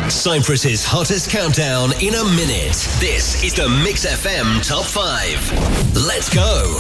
Cyprus's hottest countdown in a minute. This is the Mix FM Top 5. Let's go.